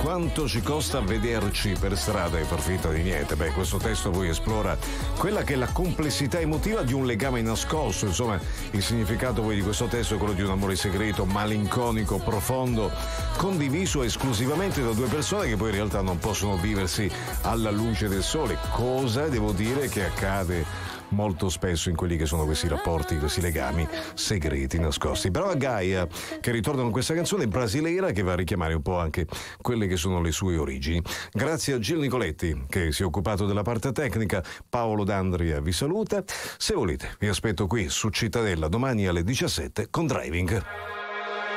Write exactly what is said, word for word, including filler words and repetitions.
quanto ci costa vederci per strada e per finta di niente. Beh, questo testo poi esplora quella che è la complessità emotiva di un legame nascosto. Insomma, il significato poi di questo testo è quello di un amore segreto, malinconico, profondo, condiviso esclusivamente da due persone che poi in realtà non possono viversi alla luce del sole, cosa devo dire che accade molto spesso in quelli che sono questi rapporti, questi legami segreti, nascosti. Però a Gaia, che ritorna con questa canzone brasiliera che va a richiamare un po' anche quelle che sono le sue origini. Grazie a Gil Nicoletti che si è occupato della parte tecnica. Paolo D'Andria vi saluta. Se volete vi aspetto qui su Cittadella domani alle diciassette con Driving.